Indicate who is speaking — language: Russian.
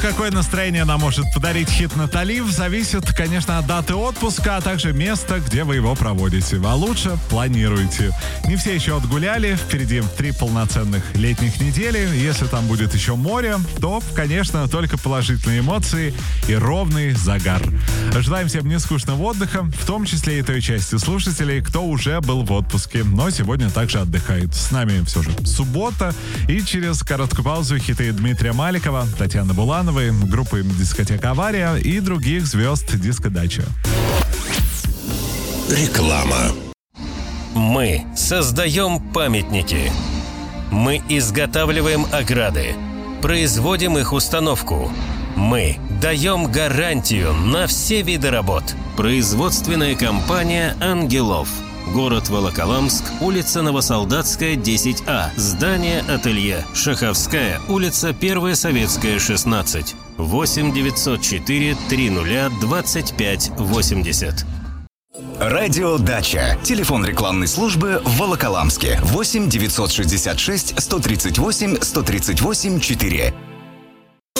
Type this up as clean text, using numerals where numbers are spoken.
Speaker 1: какое настроение нам может подарить хит Натали, зависит, конечно, от даты отпуска, а также места, где вы его проводите. А лучше планируйте. Не все еще отгуляли, впереди 3 полноценных летних недели. Если там будет еще море, то, конечно, только положительные эмоции и ровный загар. Желаем всем нескучного отдыха, в том числе и той части слушателей, кто уже был в отпуске, но сегодня также отдыхает. С нами все же суббота, и через короткую паузу хиты Дмитрия Маликова, Татьяны Булановой, группы «Дискотека Авария» и других звезд «Дискодача».
Speaker 2: Реклама.
Speaker 3: Мы создаем памятники. Мы изготавливаем ограды. Производим их установку. Мы даем гарантию на все виды работ. Производственная компания «Ангелов». Город Волоколамск, улица Новосолдатская, 10А. Здание ателье. Шаховская, улица 1 Советская, 16. 8 904 30 25 80.
Speaker 4: Радио «Дача». Телефон рекламной службы в Волоколамске. 8 966 138 138 4.